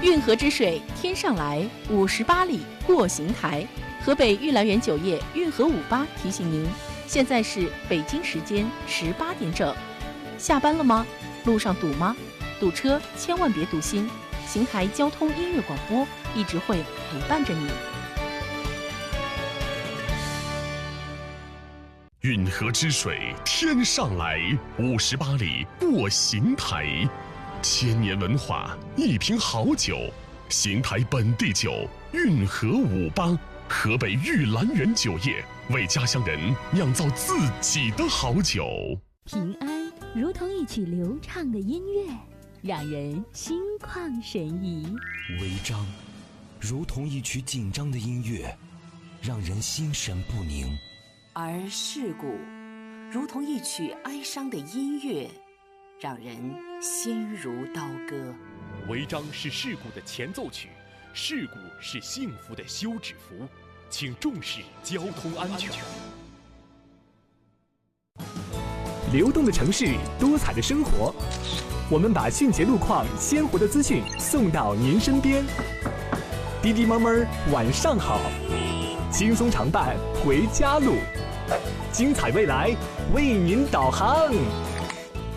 运河之水天上来，58里过邢台。河北御兰园酒业运河58提醒您，现在是北京时间18点整。下班了吗？路上堵吗？堵车千万别堵心，邢台交通音乐广播一直会陪伴着你。 运河之水天上来，58里过邢台。千年文化，一瓶好酒，邢台本地酒运河58，河北御兰园酒业为家乡人酿造自己的好酒。 平安如同一曲流畅的音乐，让人心旷神怡； 违章如同一曲紧张的音乐，让人心神不宁； 而事故如同一曲哀伤的音乐，让人心如刀割。 违章是事故的前奏曲，事故是幸福的休止符，请重视交通安全。 流动的城市，多彩的生活，我们把迅捷路况、鲜活的资讯送到您身边。滴滴猫猫晚上好，轻松常伴回家路，精彩未来为您导航。